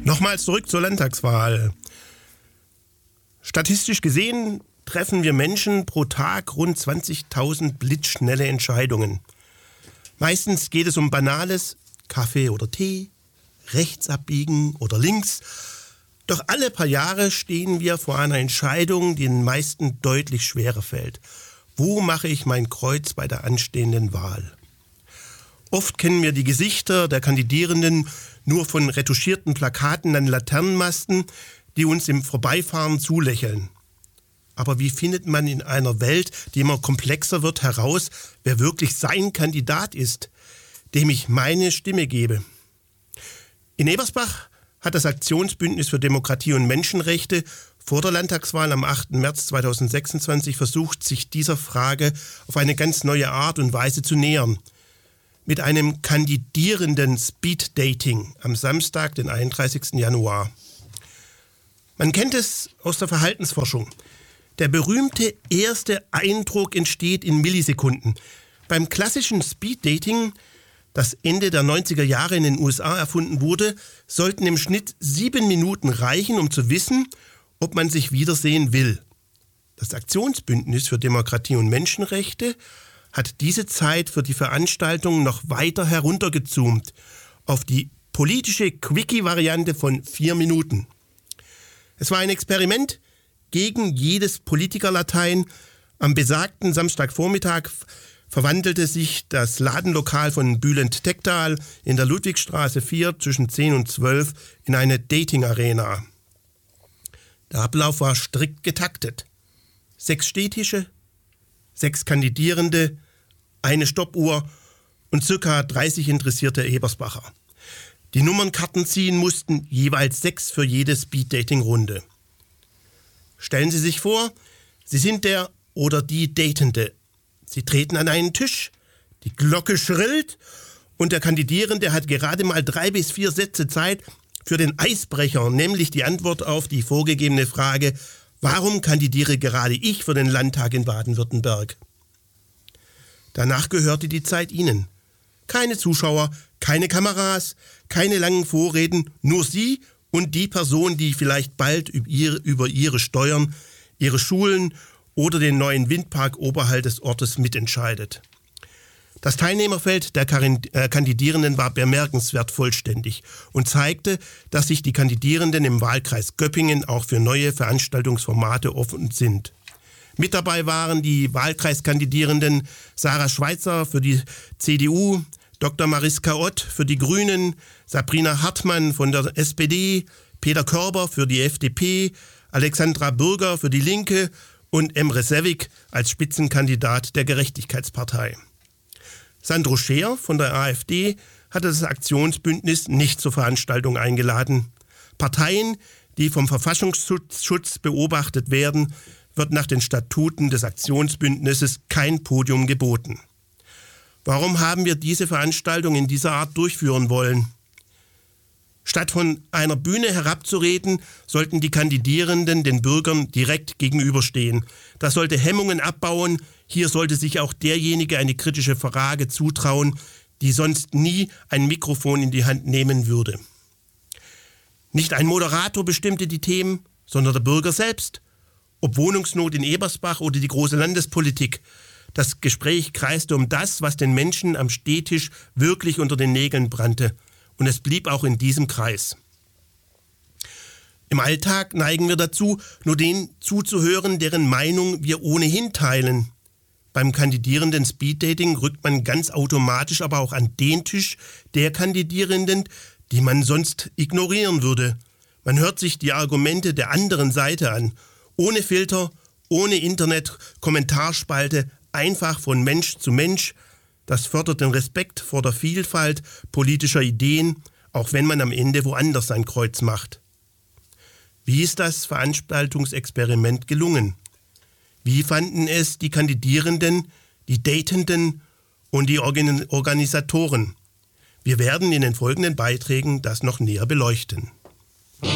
Nochmals zurück zur Landtagswahl. Statistisch gesehen treffen wir Menschen pro Tag rund 20.000 blitzschnelle Entscheidungen. Meistens geht es um Banales, Kaffee oder Tee, rechts abbiegen oder links. Doch alle paar Jahre stehen wir vor einer Entscheidung, die den meisten deutlich schwerer fällt. Wo mache ich mein Kreuz bei der anstehenden Wahl? Oft kennen wir die Gesichter der Kandidierenden nur von retuschierten Plakaten an Laternenmasten, die uns im Vorbeifahren zulächeln. Aber wie findet man in einer Welt, die immer komplexer wird, heraus, wer wirklich sein Kandidat ist, dem ich meine Stimme gebe? In Ebersbach hat das Aktionsbündnis für Demokratie und Menschenrechte vor der Landtagswahl am 8. März 2026 versucht, sich dieser Frage auf eine ganz neue Art und Weise zu nähern. Mit einem kandidierenden Speed-Dating am Samstag, den 31. Januar. Man kennt es aus der Verhaltensforschung. Der berühmte erste Eindruck entsteht in Millisekunden. Beim klassischen Speed-Dating, das Ende der 90er Jahre in den USA erfunden wurde, sollten im Schnitt 7 Minuten reichen, um zu wissen, ob man sich wiedersehen will. Das Aktionsbündnis für Demokratie und Menschenrechte hat diese Zeit für die Veranstaltung noch weiter heruntergezoomt auf die politische Quickie-Variante von 4 Minuten. Es war ein Experiment gegen jedes Politikerlatein. Am besagten Samstagvormittag verwandelte sich das Ladenlokal von Bülent Tekdal in der Ludwigstraße 4 zwischen 10 und 12 in eine Dating-Arena. Der Ablauf war strikt getaktet. 6 Stehtische, 6 Kandidierende, eine Stoppuhr und ca. 30 interessierte Ebersbacher. Die Nummernkarten ziehen mussten, jeweils 6 für jede Speed-Dating-Runde. Stellen Sie sich vor, Sie sind der oder die Datende. Sie treten an einen Tisch, die Glocke schrillt und der Kandidierende hat gerade mal 3 bis 4 Sätze Zeit für den Eisbrecher, nämlich die Antwort auf die vorgegebene Frage: Warum kandidiere gerade ich für den Landtag in Baden-Württemberg? Danach gehörte die Zeit Ihnen. Keine Zuschauer, keine Kameras, keine langen Vorreden, nur Sie und die Person, die vielleicht bald über Ihre Steuern, Ihre Schulen oder den neuen Windpark oberhalb des Ortes mitentscheidet. Das Teilnehmerfeld der Kandidierenden war bemerkenswert vollständig und zeigte, dass sich die Kandidierenden im Wahlkreis Göppingen auch für neue Veranstaltungsformate offen sind. Mit dabei waren die Wahlkreiskandidierenden Sarah Schweitzer für die CDU, Dr. Mariska Ott für die Grünen, Sabrina Hartmann von der SPD, Peter Körber für die FDP, Alexandra Bürger für die Linke und Emre Sevik als Spitzenkandidat der Gerechtigkeitspartei. Sandro Scheer von der AfD hatte das Aktionsbündnis nicht zur Veranstaltung eingeladen. Parteien, die vom Verfassungsschutz beobachtet werden, wird nach den Statuten des Aktionsbündnisses kein Podium geboten. Warum haben wir diese Veranstaltung in dieser Art durchführen wollen? Statt von einer Bühne herabzureden, sollten die Kandidierenden den Bürgern direkt gegenüberstehen. Das sollte Hemmungen abbauen. Hier sollte sich auch derjenige eine kritische Frage zutrauen, die sonst nie ein Mikrofon in die Hand nehmen würde. Nicht ein Moderator bestimmte die Themen, sondern der Bürger selbst. Ob Wohnungsnot in Ebersbach oder die große Landespolitik. Das Gespräch kreiste um das, was den Menschen am Stehtisch wirklich unter den Nägeln brannte. Und es blieb auch in diesem Kreis. Im Alltag neigen wir dazu, nur denen zuzuhören, deren Meinung wir ohnehin teilen. Beim kandidierenden Speeddating rückt man ganz automatisch aber auch an den Tisch der Kandidierenden, die man sonst ignorieren würde. Man hört sich die Argumente der anderen Seite an. Ohne Filter, ohne Internet-Kommentarspalte, einfach von Mensch zu Mensch. Das fördert den Respekt vor der Vielfalt politischer Ideen, auch wenn man am Ende woanders sein Kreuz macht. Wie ist das Veranstaltungsexperiment gelungen? Wie fanden es die Kandidierenden, die Datenden und die Organisatoren? Wir werden in den folgenden Beiträgen das noch näher beleuchten.